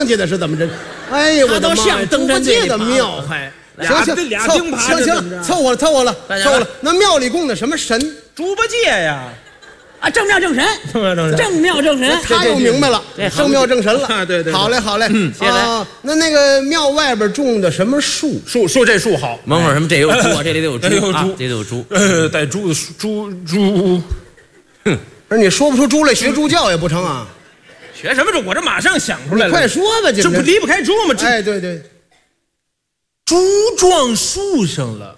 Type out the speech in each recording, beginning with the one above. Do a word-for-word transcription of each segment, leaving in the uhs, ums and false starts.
去的是怎么着？哎呀，我的妈呀！ 登山队的庙还行行，俩钉耙行行，凑合了，凑合了，凑合了。那庙里供的什么神？ 猪八戒呀！ 啊，正庙正神， 正庙正神， 正庙正神， 他又明白了，正庙正神了。 对对， 好嘞，好嘞， 嗯， 谢来。 那那个庙外边种的什么树？ 树树这树好， 门口什么这有猪啊，这里得有猪， 这有猪， 这里有猪， 呃，带猪的猪猪。 哼，而你说不出猪来，学猪叫也不成啊？ 学什么猪？我这马上想出来了。 快说吧， 这不离不开猪吗？ 哎，对对， 猪撞树上了，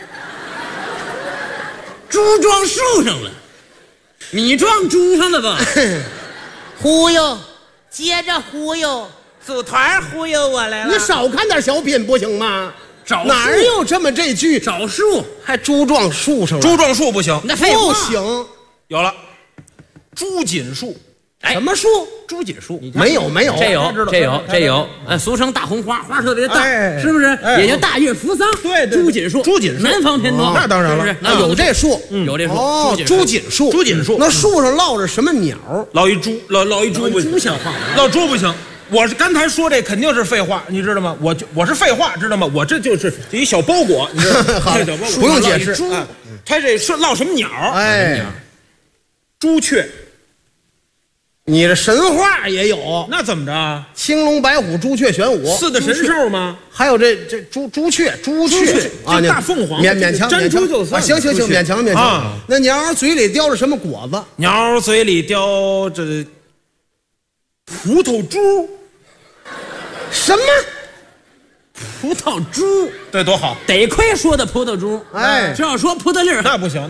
猪撞树上了。你撞猪上了吧？ 忽悠，接着忽悠， 组团忽悠我来了。 你少看点小品不行吗？ 找哪有这么这句？ 找树还猪撞树上了？ 猪撞树不行， 那废话不行。 有了，朱锦树。 哎， 什么树？ 朱锦树没有没有， 这有这有这有，呃，俗称大红花，花特别大， 哎、 是不是？ 哎、 也叫大岳扶桑。 对对， 朱锦树， 朱锦树， 南方偏多， 那当然了， 是不是？ 啊，有这树， 嗯、有这树。 哦，朱锦树， 朱锦树， 那树上落着什么鸟？ 落一猪，落落一猪不行， 猪像话吗？ 落猪不行。我是刚才说这肯定是废话，你知道吗？我就我是废话，知道吗？我这就是一小包裹，你知道吗？ 好， 小包裹不用解释。 猪，它这是落什么鸟？ 哎， 朱雀。 你这神话也有， 那怎么着？ 青龙白虎朱雀玄武， 四大神兽吗？ 还有这这朱朱雀朱雀啊，大凤凰， 勉勉强珍珠就算。 行行行，勉强勉强。 啊， 那鸟嘴里叼着什么果子？ 鸟嘴里叼着葡萄珠。 什么？ 葡萄珠？ 对，多好！ 得亏说的葡萄珠， 哎， 这要说葡萄粒儿， 那不行。